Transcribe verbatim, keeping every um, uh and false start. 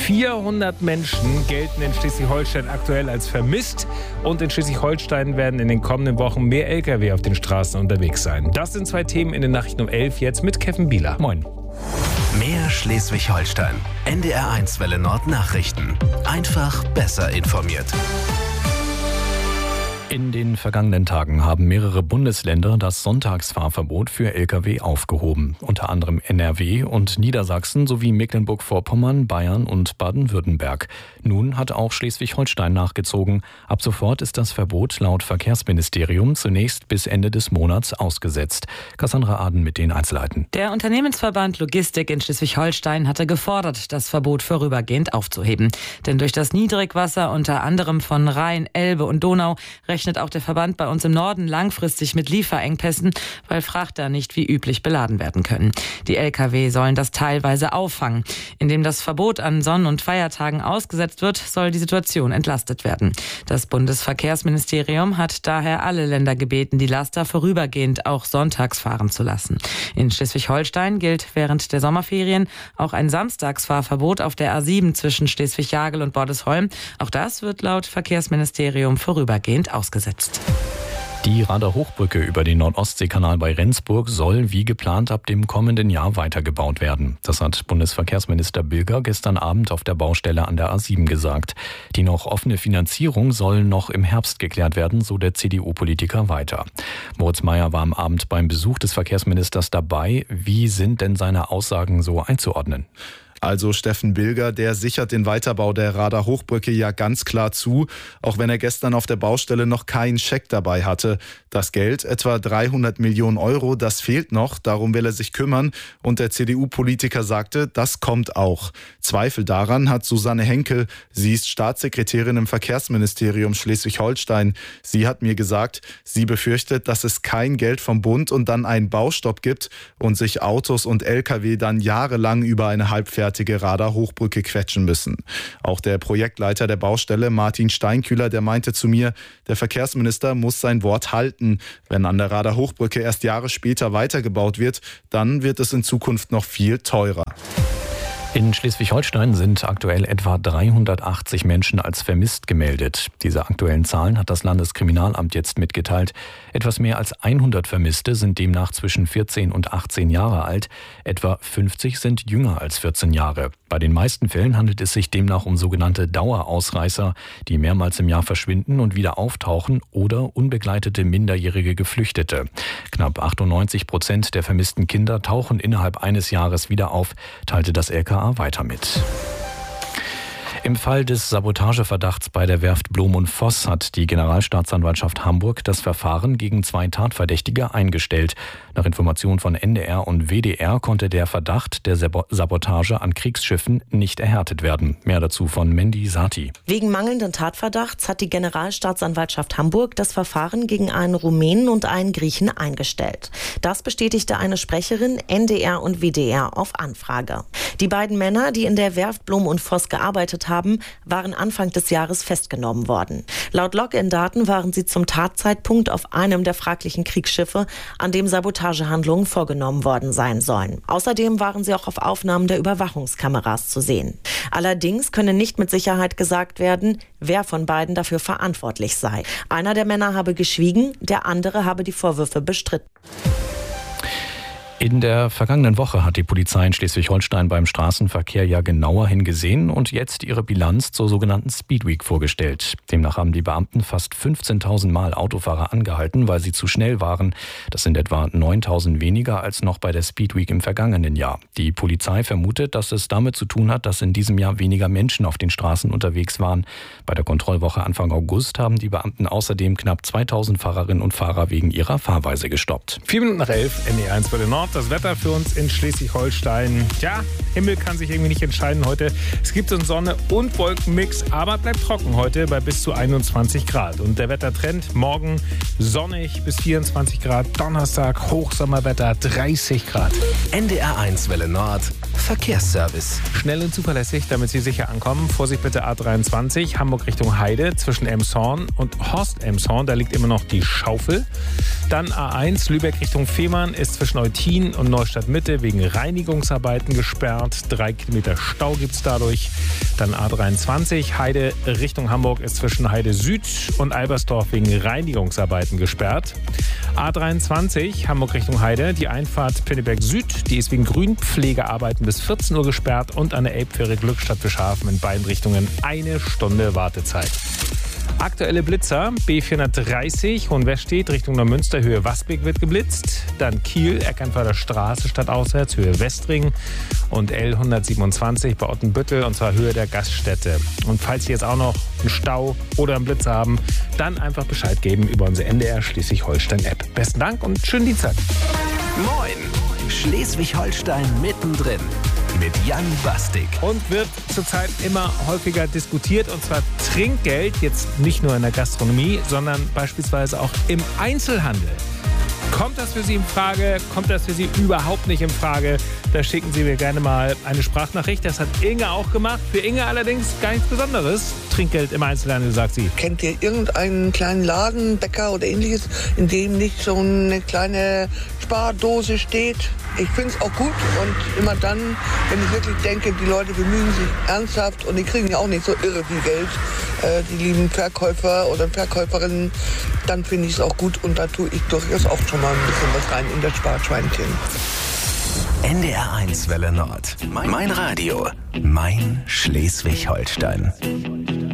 vierhundert Menschen gelten in Schleswig-Holstein aktuell als vermisst. Und in Schleswig-Holstein werden in den kommenden Wochen mehr L K W auf den Straßen unterwegs sein. Das sind zwei Themen in den Nachrichten um elf, jetzt mit Kevin Bieler. Moin. Mehr Schleswig-Holstein. N D R eins Welle Nord Nachrichten. Einfach besser informiert. In den vergangenen Tagen haben mehrere Bundesländer das Sonntagsfahrverbot für L K W aufgehoben. Unter anderem N R W und Niedersachsen sowie Mecklenburg-Vorpommern, Bayern und Baden-Württemberg. Nun hat auch Schleswig-Holstein nachgezogen. Ab sofort ist das Verbot laut Verkehrsministerium zunächst bis Ende des Monats ausgesetzt. Cassandra Aden mit den Einzelheiten. Der Unternehmensverband Logistik in Schleswig-Holstein hatte gefordert, das Verbot vorübergehend aufzuheben. Denn durch das Niedrigwasser unter anderem von Rhein, Elbe und Donau rechnet auch der Verband bei uns im Norden langfristig mit Lieferengpässen, weil Frachter nicht wie üblich beladen werden können. Die L K W sollen das teilweise auffangen. Indem das Verbot an Sonn- und Feiertagen ausgesetzt wird, soll die Situation entlastet werden. Das Bundesverkehrsministerium hat daher alle Länder gebeten, die Laster vorübergehend auch sonntags fahren zu lassen. In Schleswig-Holstein gilt während der Sommerferien auch ein Samstagsfahrverbot auf der A sieben zwischen Schleswig-Jagel und Bordesholm. Auch das wird laut Verkehrsministerium vorübergehend ausgesetzt. Gesetzt. Die Rader-Hochbrücke über den Nord-Ostsee-Kanal bei Rendsburg soll wie geplant ab dem kommenden Jahr weitergebaut werden. Das hat Bundesverkehrsminister Bilger gestern Abend auf der Baustelle an der A sieben gesagt. Die noch offene Finanzierung soll noch im Herbst geklärt werden, so der C D U-Politiker weiter. Moritz Meyer war am Abend beim Besuch des Verkehrsministers dabei. Wie sind denn seine Aussagen so einzuordnen? Also Steffen Bilger, der sichert den Weiterbau der Rader-Hochbrücke ja ganz klar zu, auch wenn er gestern auf der Baustelle noch keinen Scheck dabei hatte. Das Geld, etwa dreihundert Millionen Euro, das fehlt noch, darum will er sich kümmern. Und der C D U-Politiker sagte, das kommt auch. Zweifel daran hat Susanne Henkel, sie ist Staatssekretärin im Verkehrsministerium Schleswig-Holstein. Sie hat mir gesagt, sie befürchtet, dass es kein Geld vom Bund und dann einen Baustopp gibt und sich Autos und L K W dann jahrelang über eine halbfertige Rader-Hochbrücke quetschen müssen. Auch der Projektleiter der Baustelle, Martin Steinkühler, der meinte zu mir, der Verkehrsminister muss sein Wort halten. Wenn an der Rader-Hochbrücke erst Jahre später weitergebaut wird, dann wird es in Zukunft noch viel teurer. In Schleswig-Holstein sind aktuell etwa dreihundertachtzig Menschen als vermisst gemeldet. Diese aktuellen Zahlen hat das Landeskriminalamt jetzt mitgeteilt. Etwas mehr als hundert Vermisste sind demnach zwischen vierzehn und achtzehn Jahre alt. Etwa fünfzig sind jünger als vierzehn Jahre. Bei den meisten Fällen handelt es sich demnach um sogenannte Dauerausreißer, die mehrmals im Jahr verschwinden und wieder auftauchen, oder unbegleitete minderjährige Geflüchtete. Knapp achtundneunzig Prozent der vermissten Kinder tauchen innerhalb eines Jahres wieder auf, teilte das L K A weiter mit. Im Fall des Sabotageverdachts bei der Werft Blom und Voss hat die Generalstaatsanwaltschaft Hamburg das Verfahren gegen zwei Tatverdächtige eingestellt. Nach Informationen von N D R und W D R konnte der Verdacht der Sabotage an Kriegsschiffen nicht erhärtet werden. Mehr dazu von Mandy Sati. Wegen mangelnden Tatverdachts hat die Generalstaatsanwaltschaft Hamburg das Verfahren gegen einen Rumänen und einen Griechen eingestellt. Das bestätigte eine Sprecherin N D R und W D R auf Anfrage. Die beiden Männer, die in der Werft Blom und Voss gearbeitet haben, waren Anfang des Jahres festgenommen worden. Laut Login-Daten waren sie zum Tatzeitpunkt auf einem der fraglichen Kriegsschiffe, an dem Sabotagehandlungen vorgenommen worden sein sollen. Außerdem waren sie auch auf Aufnahmen der Überwachungskameras zu sehen. Allerdings könne nicht mit Sicherheit gesagt werden, wer von beiden dafür verantwortlich sei. Einer der Männer habe geschwiegen, der andere habe die Vorwürfe bestritten. In der vergangenen Woche hat die Polizei in Schleswig-Holstein beim Straßenverkehr ja genauer hingesehen und jetzt ihre Bilanz zur sogenannten Speedweek vorgestellt. Demnach haben die Beamten fast fünfzehntausend Mal Autofahrer angehalten, weil sie zu schnell waren. Das sind etwa neuntausend weniger als noch bei der Speedweek im vergangenen Jahr. Die Polizei vermutet, dass es damit zu tun hat, dass in diesem Jahr weniger Menschen auf den Straßen unterwegs waren. Bei der Kontrollwoche Anfang August haben die Beamten außerdem knapp zweitausend Fahrerinnen und Fahrer wegen ihrer Fahrweise gestoppt. Vier Minuten nach elf, N D R eins Welle Nord. Das Wetter für uns in Schleswig-Holstein. Tja, Himmel kann sich irgendwie nicht entscheiden heute. Es gibt einen Sonne- und Wolkenmix, aber bleibt trocken heute bei bis zu einundzwanzig Grad. Und der Wettertrend morgen sonnig bis vierundzwanzig Grad, Donnerstag Hochsommerwetter dreißig Grad. N D R eins Welle Nord Verkehrsservice. Schnell und zuverlässig, damit Sie sicher ankommen. Vorsicht bitte A dreiundzwanzig, Hamburg Richtung Heide zwischen Elmshorn und Horst-Elmshorn. Da liegt immer noch die Schaufel. Dann A eins, Lübeck Richtung Fehmarn ist zwischen Eutin und Neustadt Mitte wegen Reinigungsarbeiten gesperrt. Drei Kilometer Stau gibt es dadurch. Dann A dreiundzwanzig, Heide Richtung Hamburg ist zwischen Heide Süd und Albersdorf wegen Reinigungsarbeiten gesperrt. A dreiundzwanzig, Hamburg Richtung Heide, die Einfahrt Pinneberg Süd, die ist wegen Grünpflegearbeiten bis vierzehn Uhr gesperrt und an der Elbfähre Glückstadt Fischhafen in beiden Richtungen eine Stunde Wartezeit. Aktuelle Blitzer, B vierhundertdreißig, Hohenwestedt Richtung Neumünster, Höhe Wasbeck wird geblitzt. Dann Kiel, Eckernförder Straße stadtauswärts, Höhe Westring. Und L hundertsiebenundzwanzig bei Ottenbüttel, und zwar Höhe der Gaststätte. Und falls Sie jetzt auch noch einen Stau oder einen Blitzer haben, dann einfach Bescheid geben über unsere N D R Schleswig-Holstein-App. Besten Dank und schönen Dienstag. Moin! Schleswig-Holstein mittendrin. Mit Jan Bastik. Und wird zurzeit immer häufiger diskutiert, und zwar Trinkgeld, jetzt nicht nur in der Gastronomie, sondern beispielsweise auch im Einzelhandel. Kommt das für Sie in Frage? Kommt das für Sie überhaupt nicht in Frage? Da schicken Sie mir gerne mal eine Sprachnachricht. Das hat Inge auch gemacht. Für Inge allerdings gar nichts Besonderes. Trinkgeld im Einzelhandel, sagt sie. Kennt ihr irgendeinen kleinen Laden, Bäcker oder ähnliches, in dem nicht so eine kleine Spardose steht? Ich finde es auch gut, und immer dann, wenn ich wirklich denke, die Leute bemühen sich ernsthaft und die kriegen ja auch nicht so irre viel Geld, äh, die lieben Verkäufer oder Verkäuferinnen, dann finde ich es auch gut, und da tue ich durchaus auch schon mal ein bisschen was rein in das Sparschweinchen. N D R eins Welle Nord. Mein Radio. Mein Schleswig-Holstein.